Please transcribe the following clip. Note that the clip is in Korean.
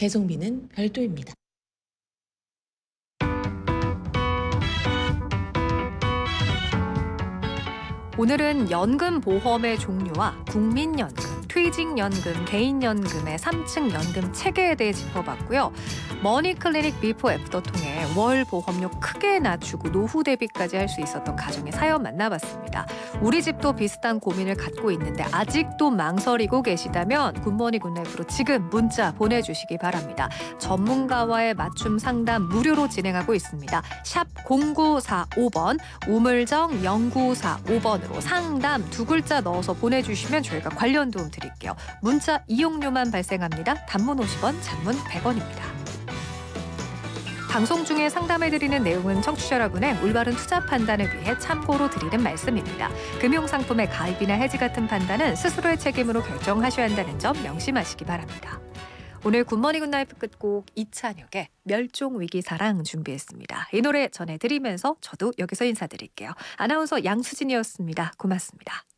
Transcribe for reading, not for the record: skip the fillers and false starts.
배송비는 별도입니다. 오늘은 연금보험의 종류와 국민연금, 퇴직연금, 개인연금의 3층 연금 체계에 대해 짚어봤고요. 머니클리닉 비포 애프터 통해 월 보험료 크게 낮추고 노후 대비까지 할 수 있었던 가정의 사연 만나봤습니다. 우리 집도 비슷한 고민을 갖고 있는데 아직도 망설이고 계시다면 굿모닝 굿라이프로 지금 문자 보내주시기 바랍니다. 전문가와의 맞춤 상담 무료로 진행하고 있습니다. 샵 0945번, 우물정 0945번으로 상담 두 글자 넣어서 보내주시면 저희가 관련 도움 드릴게요. 문자 이용료만 발생합니다. 단문 50원, 장문 100원입니다. 방송 중에 상담해드리는 내용은 청취자 여러분의 올바른 투자 판단을 위해 참고로 드리는 말씀입니다. 금융상품의 가입이나 해지 같은 판단은 스스로의 책임으로 결정하셔야 한다는 점 명심하시기 바랍니다. 오늘 굿모닝 굿나이프 끝곡 이찬혁의 멸종위기사랑 준비했습니다. 이 노래 전해드리면서 저도 여기서 인사드릴게요. 아나운서 양수진이었습니다. 고맙습니다.